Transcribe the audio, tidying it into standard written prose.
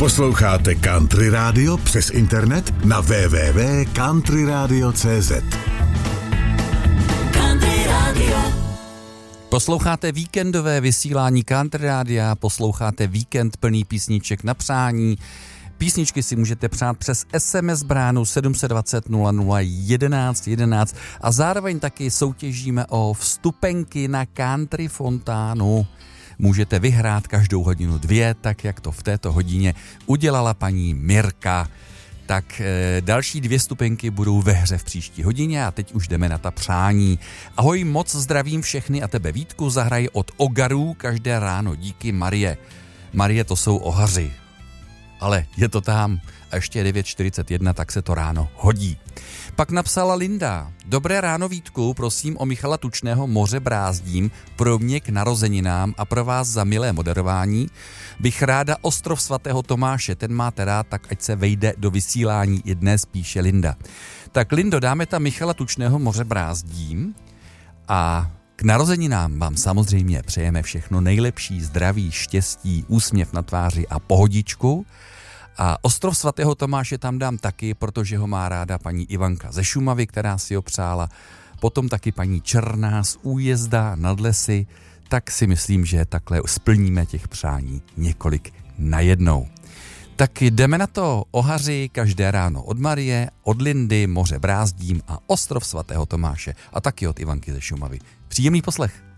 Posloucháte Country Radio přes internet na www.countryradio.cz. Country Radio. Posloucháte víkendové vysílání Country Radia, posloucháte víkend plný písniček na přání. Písničky si můžete přát přes SMS bránu 720 00 11 11 a zároveň taky soutěžíme o vstupenky na Country Fontánu. Můžete vyhrát každou hodinu 2, tak jak to v této hodině udělala paní Mirka. Tak další 2 vstupenky budou ve hře v příští hodině a teď už jdeme na ta přání. Ahoj, moc zdravím všechny a tebe Vítku, zahraj od Ogarů každé ráno, díky Marie. Marie, to jsou Ohaři, ale je to tam a ještě je 9:41, tak se to ráno hodí. Pak napsala Linda: Dobré ráno Vítku, prosím o Michala Tučného Moře brázdím pro mě k narozeninám a pro vás za milé moderování. Bych ráda Ostrov svatého Tomáše, ten máte rád, tak ať se vejde do vysílání, i dnes píše Linda. Tak Lindo, dáme tam Michala Tučného Moře brázdím a k narozeninám vám samozřejmě přejeme všechno nejlepší, zdraví, štěstí, úsměv na tváři a pohodičku. A Ostrov svatého Tomáše tam dám taky, protože ho má ráda paní Ivanka ze Šumavy, která si ho přála. Potom taky paní Černá z Újezda nad Lesy. Tak si myslím, že takhle splníme těch přání několik najednou. Tak jdeme na to. Ohaři každé ráno od Marie, od Lindy, Moře brázdím a Ostrov svatého Tomáše a taky od Ivanky ze Šumavy. Příjemný poslech.